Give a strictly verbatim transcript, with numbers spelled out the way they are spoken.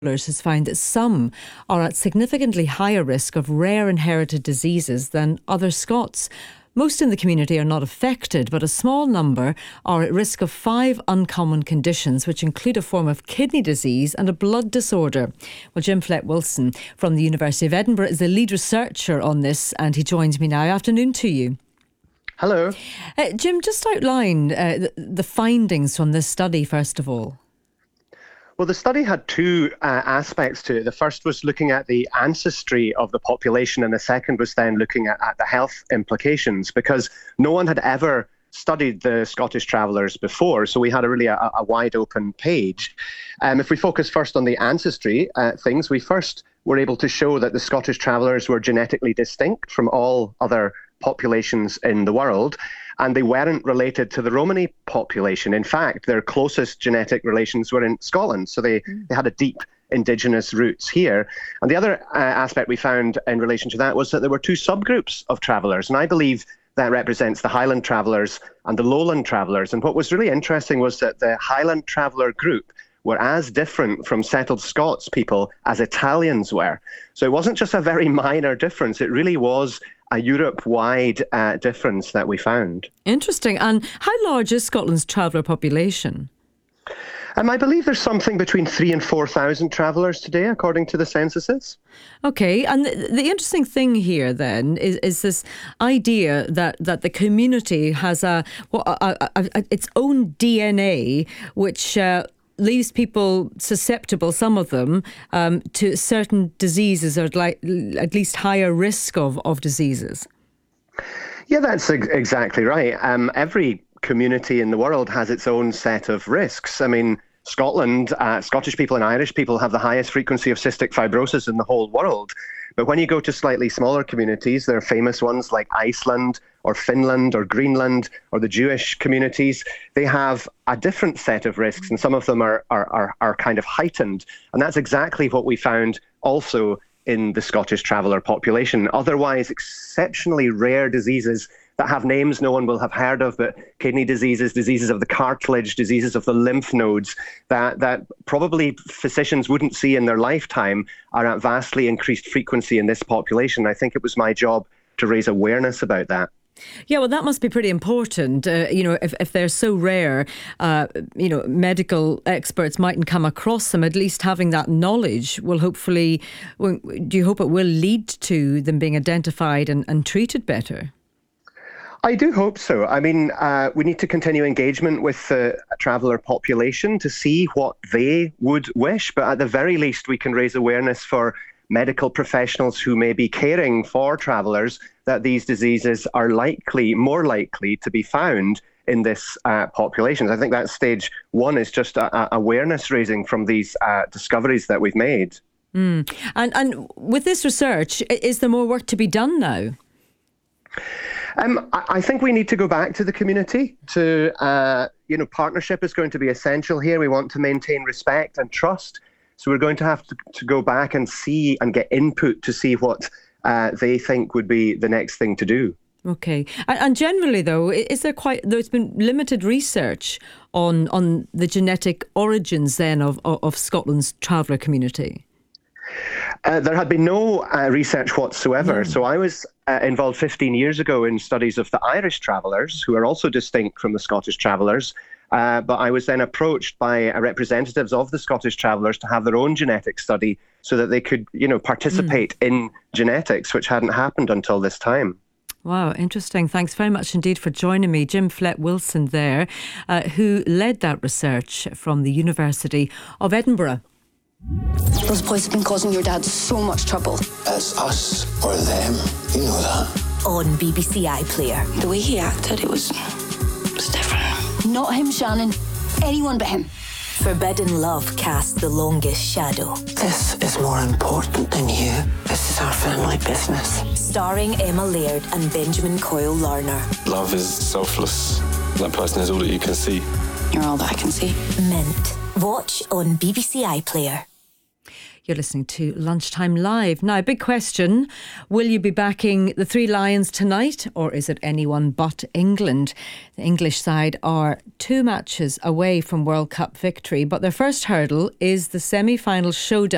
has found that some are at significantly higher risk of rare inherited diseases than other Scots. Most in the community are not affected, but a small number are at risk of five uncommon conditions, which include a form of kidney disease and a blood disorder. Well, Jim Flett-Wilson from the University of Edinburgh is the lead researcher on this, and he joins me now. Afternoon to you. Hello. Uh, Jim, just outline uh, the, the findings from this study, first of all. Well, the study had two uh, aspects to it. The first was looking at the ancestry of the population, and the second was then looking at, at the health implications, because no one had ever studied the Scottish travellers before, so we had a really a, a wide open page. Um, if we focus first on the ancestry uh, things, we first were able to show that the Scottish travellers were genetically distinct from all other populations in the world, and they weren't related to the Romani population. In fact, their closest genetic relations were in Scotland, so they, mm. they had a deep indigenous roots here. And the other uh, aspect we found in relation to that was that there were two subgroups of travellers, and I believe that represents the Highland travellers and the Lowland travellers. And what was really interesting was that the Highland traveller group were as different from settled Scots people as Italians were. So it wasn't just a very minor difference, it really was a Europe-wide uh, difference that we found. Interesting. And how large is Scotland's traveller population? Um, I believe there's something between three and four thousand travellers today, according to the censuses. Okay, and the, the interesting thing here then is, is this idea that, that the community has a, well, a, a, a its own D N A, which uh, leaves people susceptible, some of them, um, to certain diseases, or like at least higher risk of, of diseases. Yeah, that's ex- exactly right. Um, every community in the world has its own set of risks. I mean, Scotland, uh, Scottish people and Irish people have the highest frequency of cystic fibrosis in the whole world. But when you go to slightly smaller communities, there are famous ones like Iceland or Finland or Greenland or the Jewish communities. They have a different set of risks, and some of them are, are, are, are kind of heightened. And that's exactly what we found also in the Scottish traveller population. Otherwise, exceptionally rare diseases that have names no one will have heard of, but kidney diseases, diseases of the cartilage, diseases of the lymph nodes, that, that probably physicians wouldn't see in their lifetime, are at vastly increased frequency in this population. I think it was my job to raise awareness about that. Yeah, well, that must be pretty important. Uh, you know, if, if they're so rare, uh, you know, medical experts mightn't come across them. At least having that knowledge will hopefully, well, do you hope it will lead to them being identified and, and treated better? I do hope so. I mean, uh, we need to continue engagement with the traveller population to see what they would wish. But at the very least, we can raise awareness for medical professionals who may be caring for travellers that these diseases are likely, more likely to be found in this uh, population. I think that stage one is just a, a awareness raising from these uh, discoveries that we've made. Mm. And, and with this research, is there more work to be done now? Um, I, I think we need to go back to the community. To uh, you know, partnership is going to be essential here. We want to maintain respect and trust. So we're going to have to, to go back and see and get input to see what uh, they think would be the next thing to do. Okay. And, and generally, though, is there quite, there's been limited research on on the genetic origins then of, of, of Scotland's traveller community? Uh, there had been no uh, research whatsoever. Mm. So I was uh, involved fifteen years ago in studies of the Irish travellers, who are also distinct from the Scottish travellers. Uh, but I was then approached by uh, representatives of the Scottish travellers to have their own genetic study so that they could, you know, participate mm. in genetics, which hadn't happened until this time. Wow, interesting. Thanks very much indeed for joining me. Jim Flett-Wilson there, uh, who led that research from the University of Edinburgh. Those boys have been causing your dad so much trouble. It's us or them, you know that. On B B C iPlayer. The way he acted, it was, it was different. Not him, Shannon. Anyone but him. Forbidden Love casts the longest shadow. This is more important than you. This is our family business. Starring Emma Laird and Benjamin Coyle Larner. Love is selfless. That person is all that you can see. You're all that I can see. Mint. Watch on B B C iPlayer. You're listening to Lunchtime Live. Now, big question. Will you be backing the Three Lions tonight, or is it anyone but England? The English side are two matches away from World Cup victory, but their first hurdle is the semi-final showdown